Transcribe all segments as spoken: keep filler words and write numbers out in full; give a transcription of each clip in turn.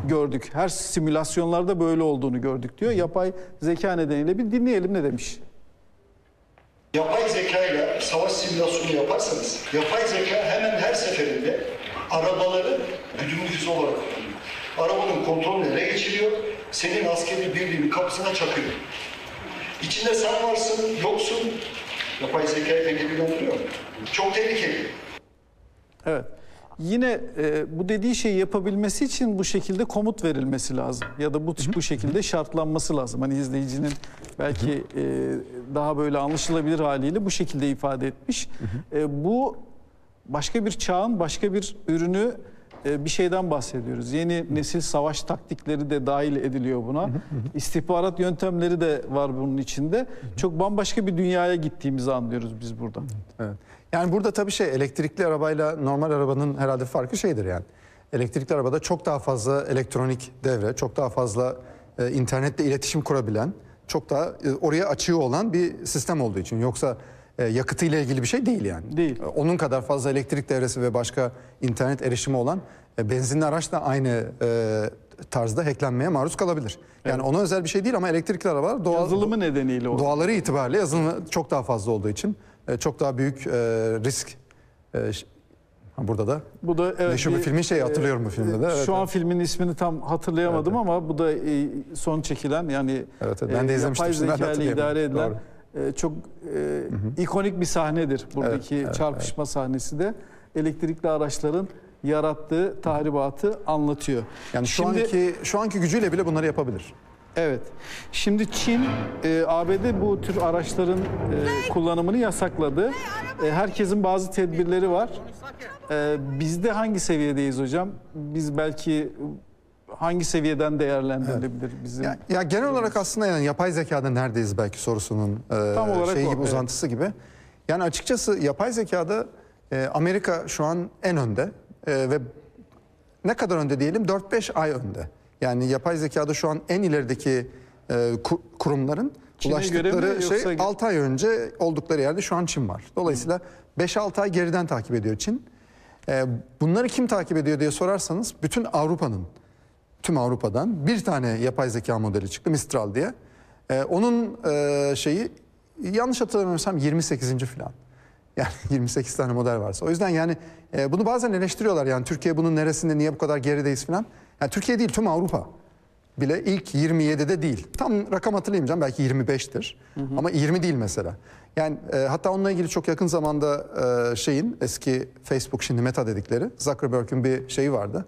gördük. Her simülasyonlarda böyle olduğunu gördük diyor. Yapay zeka nedeniyle bir dinleyelim ne demiş. Yapay zeka ile savaş simülasyonu yaparsanız, yapay zeka hemen her seferinde arabaları güdümlü füze olarak kullanıyor. Arabanın kontrolünü ele geçiriyor, senin askeri birliğinin kapısına çakıyor. İçinde sen varsın, yoksun, yapay zekayı pek ilgilendiriyor. Çok tehlikeli. Evet. Yine e, bu dediği şeyi yapabilmesi için bu şekilde komut verilmesi lazım. Ya da bu bu şekilde şartlanması lazım. Hani izleyicinin belki e, daha böyle anlaşılabilir haliyle bu şekilde ifade etmiş. E, bu başka bir çağın başka bir ürünü, e, bir şeyden bahsediyoruz. Yeni nesil savaş taktikleri de dahil ediliyor buna. İstihbarat yöntemleri de var bunun içinde. Çok bambaşka bir dünyaya gittiğimizi anlıyoruz biz burada. Evet. Yani burada tabii şey, elektrikli arabayla normal arabanın herhalde farkı şeydir yani. Elektrikli arabada çok daha fazla elektronik devre, çok daha fazla e, internetle iletişim kurabilen, çok daha e, oraya açığı olan bir sistem olduğu için. Yoksa e, yakıtıyla ilgili bir şey değil yani. Değil. E, onun kadar fazla elektrik devresi ve başka internet erişimi olan e, benzinli araç da aynı e, tarzda hacklenmeye maruz kalabilir. Yani evet. Ona özel bir şey değil ama elektrikli arabalar doğal, yazılımı nedeniyle o. Doğaları itibariyle yazılımı çok daha fazla olduğu için çok daha büyük e, risk. E, burada da. Bu da evet, meşhur bir filmin şeyi hatırlıyorum bu filmde de. Evet, şu an evet. filmin ismini tam hatırlayamadım evet, ama bu da e, son çekilen yani evet, evet. Ben de yapay zeka ile idare edilen e, çok e, ikonik bir sahnedir. Buradaki evet, evet, çarpışma evet. sahnesi de elektrikli araçların yarattığı tahribatı anlatıyor. Yani şu Şimdi, anki şu anki gücüyle bile bunları yapabilir. Evet. Şimdi Çin, e, A B D bu tür araçların e, kullanımını yasakladı. E, herkesin bazı tedbirleri var. E, bizde hangi seviyedeyiz hocam? Biz belki hangi seviyeden değerlendirilebilir evet. bizim? Ya, ya genel olarak aslında yani yapay zekada neredeyiz belki sorusunun e, Tam olarak şey gibi o, uzantısı evet. gibi. Yani açıkçası yapay zekada e, Amerika şu an en önde e, ve ne kadar önde diyelim dört beş ay önde. Yani yapay zekada şu an en ilerideki e, kurumların Çin'e ulaştıkları şey yoksa... altı ay önce oldukları yerde şu an Çin var. Dolayısıyla beş altı ay geriden takip ediyor Çin. E, bunları kim takip ediyor diye sorarsanız bütün Avrupa'nın, tüm Avrupa'dan bir tane yapay zeka modeli çıktı Mistral diye. E, onun e, şeyi yanlış hatırlamıyorsam yirmi sekizinci falan. Yani yirmi sekiz tane model varsa. O yüzden yani e, bunu bazen eleştiriyorlar. Yani Türkiye bunun neresinde, niye bu kadar gerideyiz falan. Yani Türkiye değil, tüm Avrupa bile ilk yirmi yedide değil. Tam rakam hatırlayamayacağım, belki yirmi beştir. Hı hı. Ama yirmi değil mesela. Yani e, hatta onunla ilgili çok yakın zamanda e, şeyin, eski Facebook, şimdi Meta dedikleri Zuckerberg'ün bir şeyi vardı.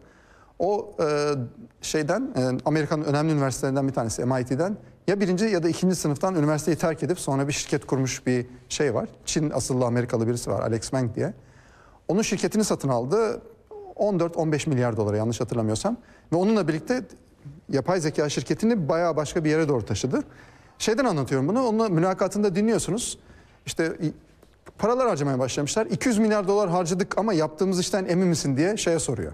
O e, şeyden e, Amerika'nın önemli üniversitelerinden bir tanesi, M I T'den ya birinci ya da ikinci sınıftan üniversiteyi terk edip sonra bir şirket kurmuş bir şey var. Çin asıllı Amerikalı birisi var, Alex Meng diye. Onun şirketini satın aldı. on dört on beş milyar dolara yanlış hatırlamıyorsam. Ve onunla birlikte yapay zeka şirketini bayağı başka bir yere doğru taşıdı. Şeyden anlatıyorum bunu. Onunla mülakatında dinliyorsunuz. İşte paralar harcamaya başlamışlar. iki yüz milyar dolar harcadık ama yaptığımız işten emin misin diye şeye soruyor.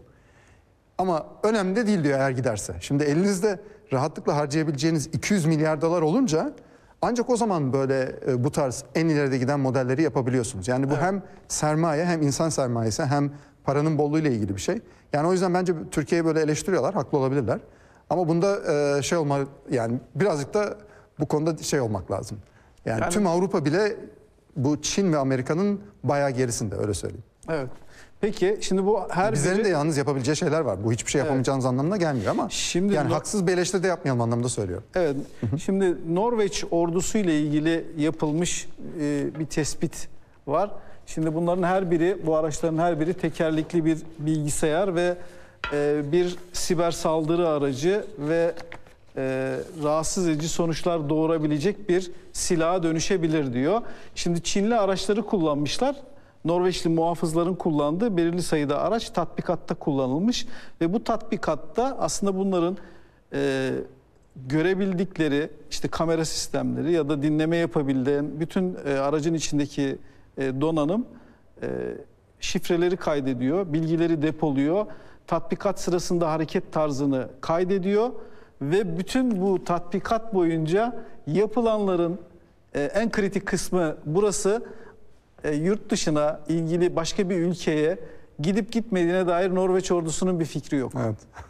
Ama önemli de değil diyor eğer giderse. Şimdi elinizde rahatlıkla harcayabileceğiniz iki yüz milyar dolar olunca ancak o zaman böyle bu tarz en ileride giden modelleri yapabiliyorsunuz. Yani bu evet. hem sermaye hem insan sermayesi hem paranın bolluğuyla ilgili bir şey. Yani o yüzden bence Türkiye'yi böyle eleştiriyorlar, haklı olabilirler. Ama bunda e, şey olma, yani birazcık da bu konuda şey olmak lazım. Yani, yani tüm Avrupa bile bu Çin ve Amerika'nın bayağı gerisinde, öyle söyleyeyim. Evet. Peki şimdi bu her bizlerin biri... de yalnız yapabileceği şeyler var. Bu hiçbir şey yapamayacağınız evet. anlamına gelmiyor ama şimdi yani no... haksız bir eleştiri de yapmayalım anlamda söylüyorum. Evet. Şimdi Norveç ordusu ile ilgili yapılmış e, bir tespit var. Şimdi bunların her biri, bu araçların her biri tekerlekli bir bilgisayar ve e, bir siber saldırı aracı ve e, rahatsız edici sonuçlar doğurabilecek bir silaha dönüşebilir diyor. Şimdi Çinli araçları kullanmışlar. Norveçli muhafızların kullandığı belirli sayıda araç tatbikatta kullanılmış ve bu tatbikatta aslında bunların e, görebildikleri işte kamera sistemleri ya da dinleme yapabilen bütün e, aracın içindeki e, donanım e, şifreleri kaydediyor, bilgileri depoluyor, tatbikat sırasında hareket tarzını kaydediyor ve bütün bu tatbikat boyunca yapılanların e, en kritik kısmı burası. E, yurt dışına ilgili başka bir ülkeye gidip gitmediğine dair Norveç ordusunun bir fikri yok. Evet.